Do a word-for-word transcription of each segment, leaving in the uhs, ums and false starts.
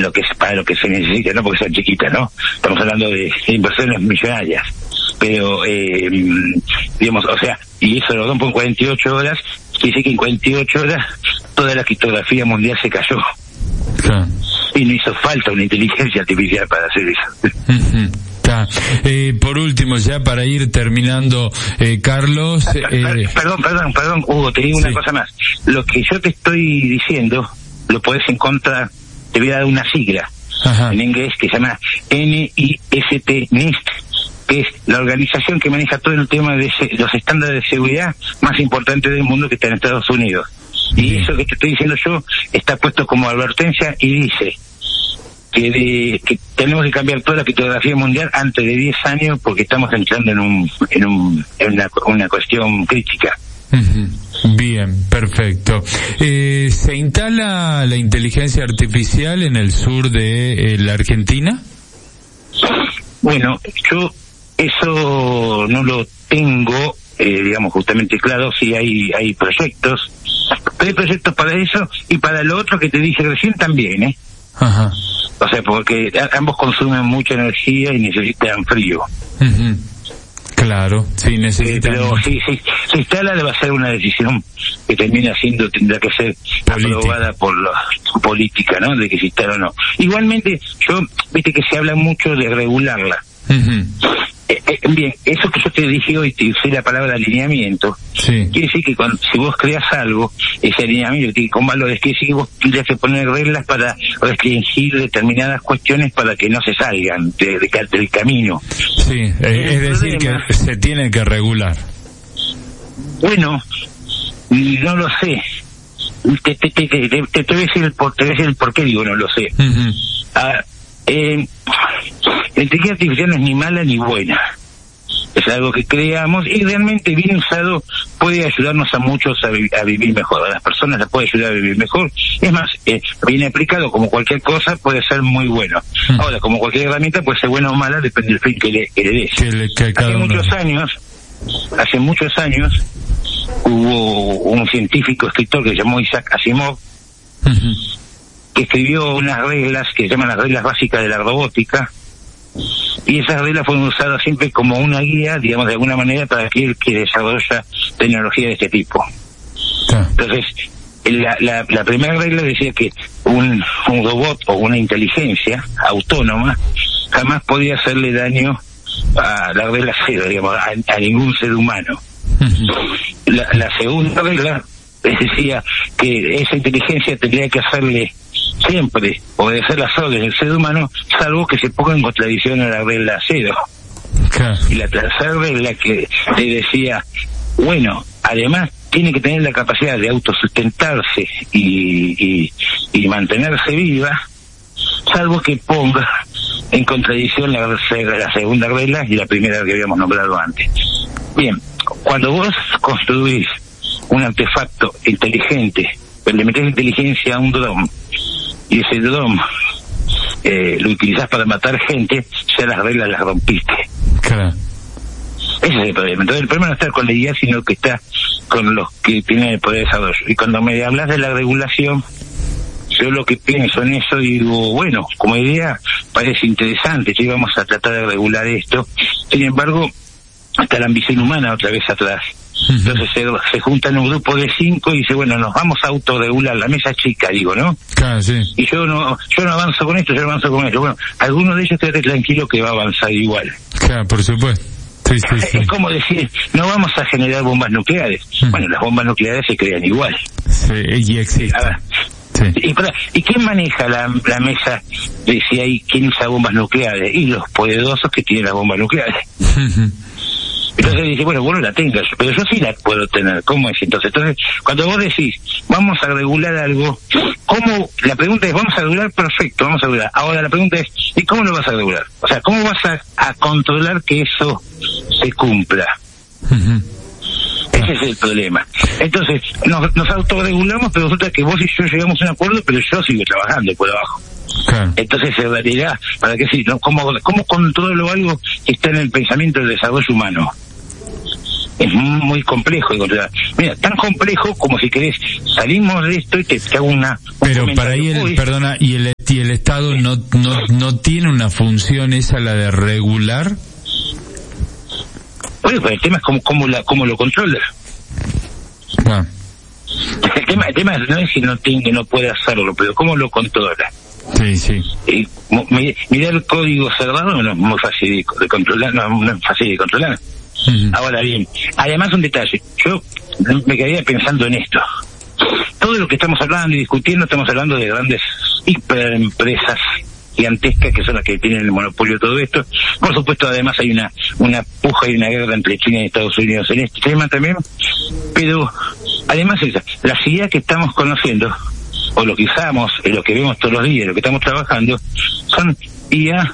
lo que es para lo que se necesita, no porque sean chiquitas, ¿no? Estamos hablando de, de inversiones millonarias. Pero, eh, digamos, o sea, y eso lo dan por cuarenta y ocho horas, quiere decir que en cuarenta y ocho horas toda la criptografía mundial se cayó. Claro. Y no hizo falta una inteligencia artificial para hacer eso. Uh-huh. Eh, por último, ya para ir terminando, eh, Carlos... Eh... Perdón, perdón, perdón, Hugo, te digo una sí. cosa más. Lo que yo te estoy diciendo, lo podés encontrar, te voy a dar una sigla, Ajá. en inglés, que se llama N I S T, NIST, que es la organización que maneja todo el tema de se, los estándares de seguridad más importantes del mundo, que está en Estados Unidos. Y Bien. Eso que te estoy diciendo yo está puesto como advertencia y dice que, de, que tenemos que cambiar toda la criptografía mundial antes de diez años porque estamos entrando en un en, un, en una, una cuestión crítica. Uh-huh. Bien, perfecto. Eh, ¿Se instala la inteligencia artificial en el sur de eh, la Argentina? Bueno, yo eso no lo tengo, eh, digamos, justamente claro. Sí hay hay proyectos, hay proyectos para eso y para lo otro que te dije recién también, ¿eh? Ajá. O sea, porque ambos consumen mucha energía y necesitan frío. Uh-huh. Claro, sí, necesitan... Eh, pero sí, sí, se instala, va a ser una decisión que termina siendo, tendrá que ser política. Aprobada por la política, ¿no? De que se instala o no. Igualmente, yo, viste que se habla mucho de regularla. Uh-huh. Eh, eh, bien, eso que yo te dije hoy, te usé la palabra alineamiento. Sí. Quiere decir que cuando, si vos creas algo, ese alineamiento tiene con valores, quiere decir que vos tendrías que poner reglas para restringir determinadas cuestiones para que no se salgan de, de, del camino. Sí, eh, es decir problema, que se tiene que regular. Bueno, no lo sé. Te, te, te, te, te, te voy a decir el por, te voy a decir el por qué digo no lo sé. Uh-huh. Ah, eh, la inteligencia artificial no es ni mala ni buena, es algo que creamos y realmente bien usado puede ayudarnos a muchos a, vi- a vivir mejor, a las personas las puede ayudar a vivir mejor. Es más, eh, bien aplicado como cualquier cosa puede ser muy bueno. Hmm. Ahora, como cualquier herramienta puede ser buena o mala, depende del fin que le, que le des. Que le, que hace muchos años hace muchos años hubo un científico escritor que se llamó Isaac Asimov, uh-huh. que escribió unas reglas que se llaman las reglas básicas de la robótica, y esas reglas fueron usadas siempre como una guía, digamos, de alguna manera, para aquel que desarrolla tecnología de este tipo. Ah. Entonces, la, la, la primera regla decía que un, un robot o una inteligencia autónoma jamás podía hacerle daño a la regla cero, digamos, a, a ningún ser humano. Uh-huh. La, la segunda regla decía que esa inteligencia tendría que hacerle siempre obedecer las órdenes del ser humano, salvo que se ponga en contradicción a la regla cero. Okay. Y la tercera regla que le decía, bueno, además tiene que tener la capacidad de autosustentarse y, y, y mantenerse viva, salvo que ponga en contradicción la, la segunda regla y la primera que habíamos nombrado antes. Bien, cuando vos construís un artefacto inteligente, le metés inteligencia a un dron, y ese dron eh, lo utilizás para matar gente, ya las reglas las rompiste. Claro. Ese es el problema. Entonces el problema no está con la I A, sino que está con los que tienen el poder de desarrollo. Y cuando me hablas de la regulación, yo lo que pienso en eso digo, bueno, como idea parece interesante, que íbamos a tratar de regular esto. Sin embargo, está la ambición humana otra vez atrás. Entonces se, se juntan un grupo de cinco y dice, bueno, nos vamos a autorregular, la mesa chica, digo, ¿no? Claro, sí. Y yo no yo no avanzo con esto, yo no avanzo con esto. Bueno, alguno de ellos quédate tranquilo que va a avanzar igual. Claro, por supuesto. Sí, sí, sí. Es como decir, no vamos a generar bombas nucleares. Uh-huh. Bueno, las bombas nucleares se crean igual. Sí, y existen. Sí. Y, para, ¿Y quién maneja la, la mesa de si hay quién usa bombas nucleares? Y los poderosos que tienen las bombas nucleares. Uh-huh. Entonces dice, bueno, vos no la tengas, pero yo sí la puedo tener. ¿Cómo es entonces? Entonces, cuando vos decís, vamos a regular algo, ¿cómo? La pregunta es, ¿vamos a regular? Perfecto, vamos a regular. Ahora la pregunta es, ¿y cómo lo vas a regular? O sea, ¿cómo vas a, a controlar que eso se cumpla? Uh-huh. Ese es el problema. Entonces, nos, nos autorregulamos, pero resulta que vos y yo llegamos a un acuerdo, pero yo sigo trabajando por abajo. Claro. Entonces, en realidad, ¿para qué sí? ¿No? ¿Cómo, ¿Cómo controlo algo que está en el pensamiento del desarrollo humano? Es muy complejo de controlar. Mira, tan complejo como si querés, salimos de esto y te, te hago una... Pero para ahí, el, perdona, y el y el Estado no, no, no tiene una función esa, la de regular. Bueno, pues el tema es cómo, cómo, la, cómo lo controla. Ah. El tema, el tema no es si no tiene, no puede hacerlo, pero cómo lo controla. Sí, sí. Y, mirar el código cerrado no es muy fácil de controlar, no, no es fácil de controlar. Uh-huh. Ahora bien, además un detalle, yo me quedaría pensando en esto. Todo lo que estamos hablando y discutiendo, estamos hablando de grandes hiperempresas gigantescas que son las que tienen el monopolio de todo esto. Por supuesto, además hay una una puja y una guerra entre China y Estados Unidos en este tema también, pero además esa, las ideas que estamos conociendo, o lo que usamos, lo que vemos todos los días, lo que estamos trabajando, son I A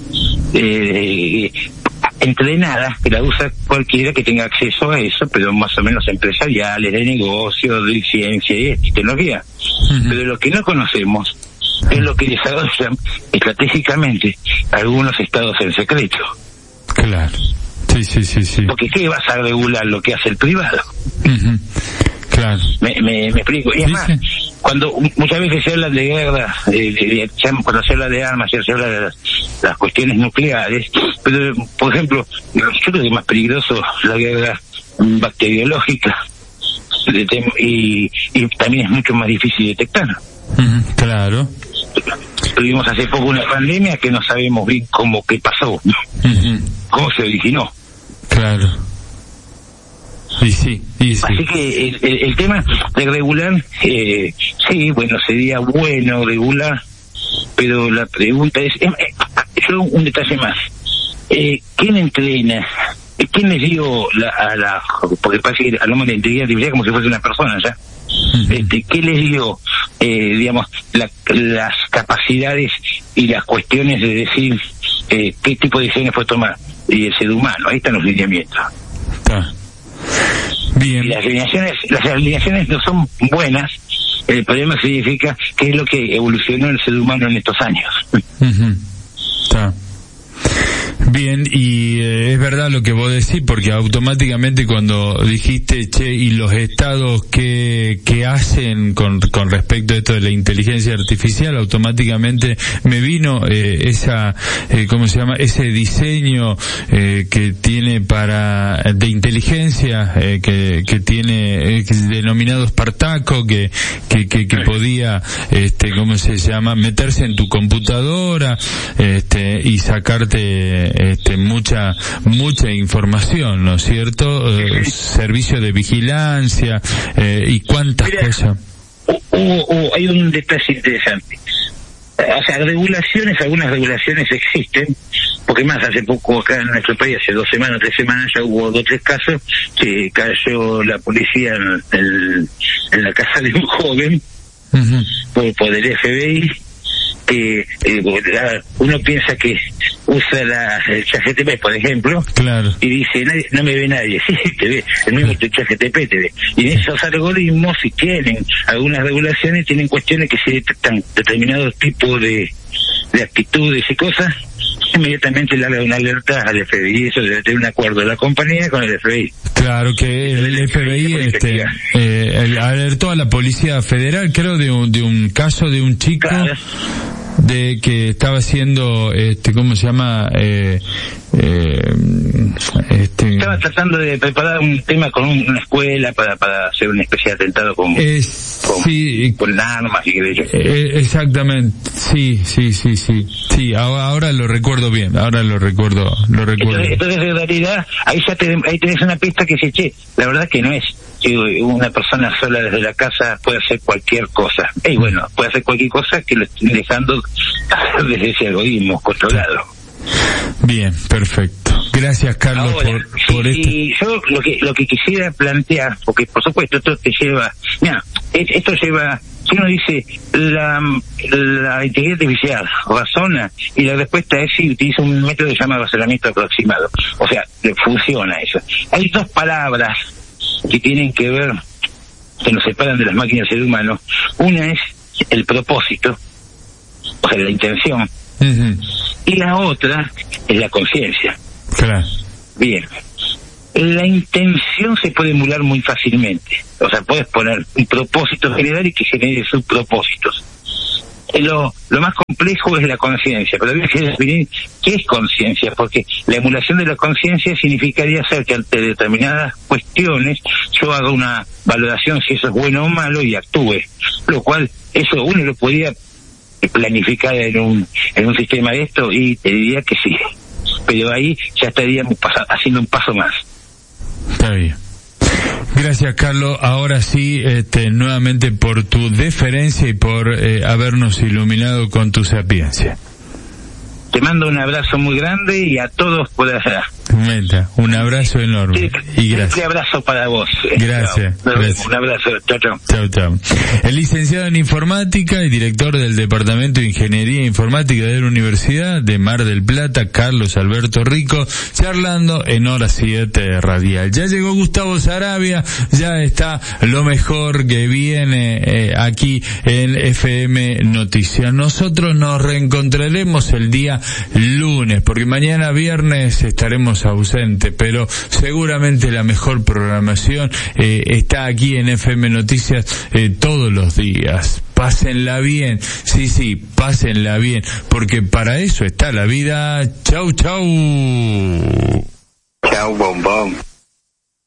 eh, entrenadas, que la usa cualquiera que tenga acceso a eso, pero más o menos empresariales, de negocio, de ciencia y de tecnología. Uh-huh. Pero lo que no conocemos es lo que desarrollan estratégicamente algunos estados en secreto. Claro. Sí, sí, sí, sí. Porque ¿qué vas a regular lo que hace el privado? Uh-huh. Claro. Me, me, me explico. Y es más, cuando muchas veces se habla de guerra, eh, de, de, cuando se habla de armas, se habla de las, las cuestiones nucleares, pero, por ejemplo, yo creo que es más peligroso la guerra bacteriológica y, y también es mucho más difícil detectar. Uh-huh. Claro. Tuvimos hace poco una pandemia que no sabemos bien cómo, qué pasó, uh-huh. cómo se originó. Claro. Y sí, y sí. Así que el, el, el tema de regular, eh, sí, bueno, sería bueno regular, pero la pregunta es, eh, eh, solo un detalle más, eh, ¿quién entrena? ¿Quién les dio la, a la, porque parece que hablamos de inteligencia artificial como si fuese una persona ya? Uh-huh. Este, ¿qué les dio, eh, digamos, la, las capacidades y las cuestiones de decir eh, qué tipo de decisiones puede tomar y el ser humano? Ahí están los lineamientos. Ah. Bien. Y las alineaciones, las alineaciones no son buenas. El problema significa que es lo que evolucionó el ser humano en estos años. Uh-huh. Está. Bien, y eh, es verdad lo que vos decís, porque automáticamente cuando dijiste, che, y los estados que, que hacen con, con respecto a esto de la inteligencia artificial, automáticamente me vino eh, esa, eh, ¿cómo se llama? Ese diseño eh, que tiene para, de inteligencia, eh, que, que tiene, eh, denominado Espartaco, que, que, que, que podía, este, ¿cómo se llama? Meterse en tu computadora, este, y sacarte, este, mucha mucha información, ¿no es cierto? Eh, servicio de vigilancia eh, y cuántas Mira, cosas. O, o, o hay un detalle interesante. O sea, regulaciones, algunas regulaciones existen, porque más hace poco acá en nuestro país, hace dos semanas, tres semanas, ya hubo dos tres casos que cayó la policía en, el, en la casa de un joven uh-huh. por, por el F B I, que eh, uno piensa que usa la, el ChatGPT, por ejemplo, claro. y dice, nadie, no me ve nadie, sí, te ve, el mismo ChatGPT te ve. Y en esos algoritmos, si tienen algunas regulaciones, tienen cuestiones que se detectan determinados tipos de, de actitudes y cosas, inmediatamente le haga una alerta al F B I, eso debe tener un acuerdo de la compañía con el F B I. Claro que el F B I este, eh, alertó a la Policía Federal, creo, de un, de un caso de un chico claro. de que estaba haciendo, este, ¿cómo se llama? Eh, eh, este, estaba tratando de preparar un tema con una escuela para para hacer una especie de atentado con, es, con, sí, con armas y que eh, exactamente, sí, sí, sí, sí, sí, ahora, ahora lo recuerdo bien, ahora lo recuerdo, lo recuerdo. Entonces, entonces en realidad ahí ya te, ahí tenés una pista que dice, che, la verdad que no es que una persona sola desde la casa puede hacer cualquier cosa. Y bueno, puede hacer cualquier cosa que lo estén dejando desde ese algoritmo controlado. Bien, perfecto. Gracias, Carlos, Ahora, por, por sí, esto. Y yo lo que lo que quisiera plantear, porque por supuesto esto te lleva, mira, esto lleva, si uno dice la, la inteligencia artificial razona y la respuesta es si utiliza un método que se llama razonamiento aproximado, o sea, funciona eso. Hay dos palabras que tienen que ver, que nos separan de las máquinas y el humano. Una es el propósito, o sea, la intención. Uh-huh. Y la otra es la conciencia. Claro. Bien. La intención se puede emular muy fácilmente. O sea, puedes poner un propósito general y que genere subpropósitos. Lo, lo más complejo es la conciencia, pero había que definir qué es conciencia, porque la emulación de la conciencia significaría hacer que ante determinadas cuestiones yo haga una valoración si eso es bueno o malo y actúe, lo cual eso uno lo podía planificar en un en un sistema de esto y te diría que sí, pero ahí ya estaríamos pas- haciendo un paso más. Está bien. Gracias, Carlos. Ahora sí, este, nuevamente por tu deferencia y por eh, habernos iluminado con tu sapiencia. Te mando un abrazo muy grande y a todos por allá. Meta, un abrazo enorme. Sí, y gracias. Un abrazo para vos. Gracias. Chao. gracias. Un abrazo. Chao, chao. Chao, chao. El licenciado en Informática y director del Departamento de Ingeniería Informática de la Universidad de Mar del Plata, Carlos Alberto Rico, charlando en Hora siete Radial. Ya llegó Gustavo Sarabia, ya está lo mejor que viene eh, aquí en F M Noticias. Nosotros nos reencontraremos el día lunes, porque mañana viernes estaremos ausentes, pero seguramente la mejor programación eh, está aquí en F M Noticias eh, todos los días. Pásenla bien, sí, sí, pásenla bien, porque para eso está la vida. Chau, chau. Chau, bombón.